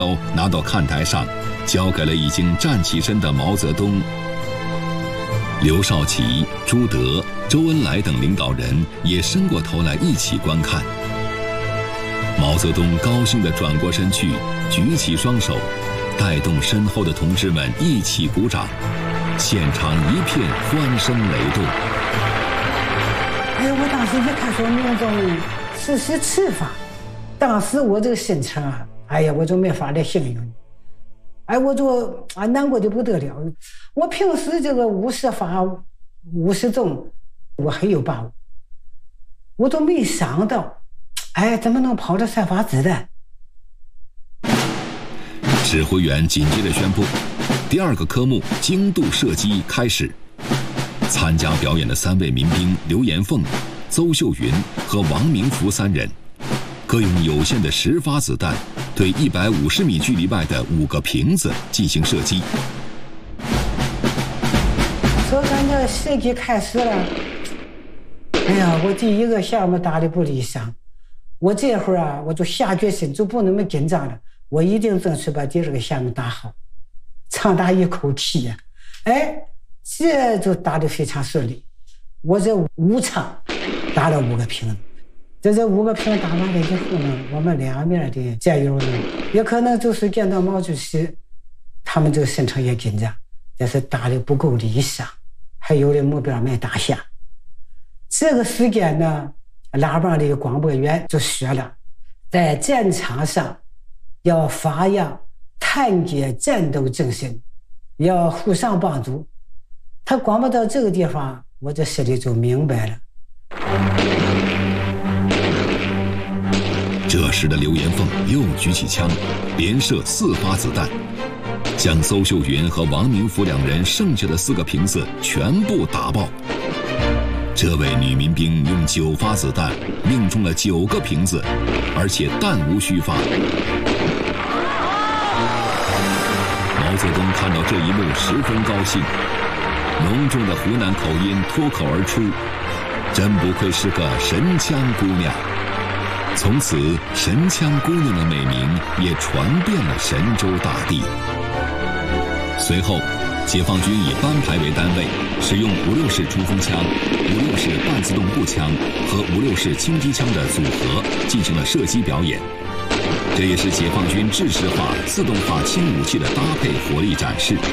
拿到看台上，交给了已经站起身的毛泽东。刘少奇、朱德、周恩来等领导人也伸过头来一起观看。毛泽东高兴地转过身去，举起双手，带动身后的同志们一起鼓掌，现场一片欢声雷动。 我当时一看说民众实施吃法，当时我这个心情啊，我就没法来形容。我就难过的不得了。我平时这个务实法、务实重，我很有把握，我都没想到，怎么能跑着3发子弹？ 指挥员紧接着宣布，第2个科目精度射击开始。参加表演的3位民兵刘延凤、邹秀云和王明福3人，各用有限的10发子弹对150米距离外的5个瓶子进行射击。 说咱这射击开始了，我第1个项目打得不理想，我这会儿我就下决心就不那么紧张了，我一定争取把第2个项目打好。长达一口气呀，这就打得非常顺利。我这5场打了5个瓶子。这5个瓶打完了以后呢，我们2面的战友呢，也可能就是见到毛主席，他们这个心情也紧张，但是打得不够理想，还有的目标没打下。这个时间呢，喇叭里广播员就说了，在战场上要发扬团结战斗精神，要互相帮助。他广播到这个地方，我这心里就明白了。 这时的刘延凤又举起枪，连射4发子弹，将邹秀云和王明福2人剩下的4个瓶子全部打爆。这位女民兵用9发子弹命中了9个瓶子，而且弹无虚发。毛泽东看到这一幕十分高兴，浓重的湖南口音脱口而出：“真不愧是个神枪姑娘。”从此，神枪姑娘的美名也传遍了神州大地。随后，解放军以班排为单位，使用56式冲锋枪、56式半自动步枪和56式轻机枪的组合进行了射击表演。这也是解放军制式化、自动化轻武器的搭配火力展示。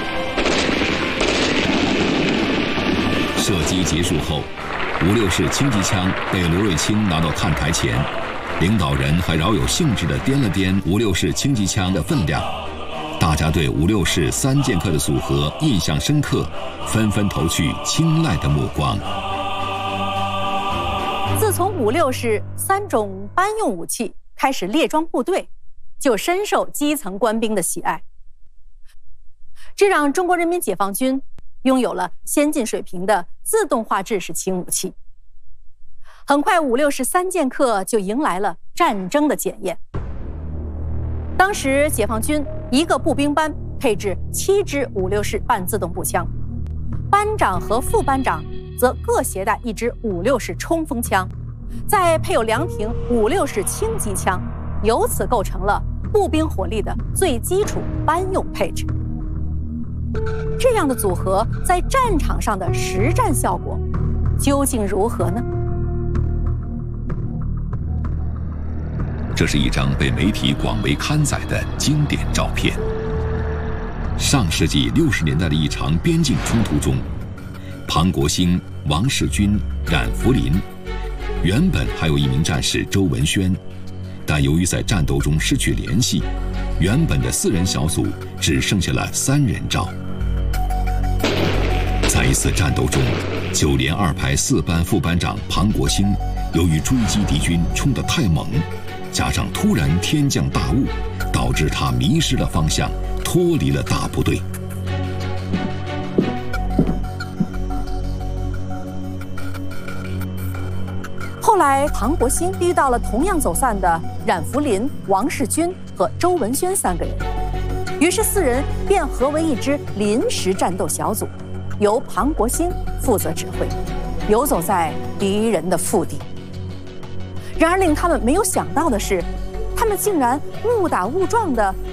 射击结束后，56式轻机枪被罗瑞卿拿到看台前，领导人还饶有兴致地掂了掂56式轻机枪的分量。大家对56式3剑客的组合印象深刻，纷纷投去青睐的目光。 自从56式3种班用武器开始列装部队，就深受基层官兵的喜爱，这让中国人民解放军拥有了先进水平的自动化制式轻武器。很快，56式3剑客就迎来了战争的检验。当时解放军一个步兵班配置7支56式半自动步枪，班长和副班长则各携带1支56式冲锋枪，再配有2挺56式轻机枪，由此构成了步兵火力的最基础班用配置。这样的组合在战场上的实战效果究竟如何呢？ 这是一张被媒体广为刊载的经典照片。上世纪60年代的一场边境冲突中，庞国兴、王世军、冉福林，原本还有一名战士周文轩，但由于在战斗中失去联系，原本的4人小组只剩下了3人照。在一次战斗中，9连2排4班副班长庞国兴由于追击敌军冲得太猛，加上突然天降大雾，导致他迷失了方向，脱离了大部队。 后来，庞国兴遇到了同样走散的冉福林、王世军和周文轩3个人，于是4人便合为一支临时战斗小组，由庞国兴负责指挥，游走在敌人的腹地。然而令他们没有想到的是，他们竟然误打误撞地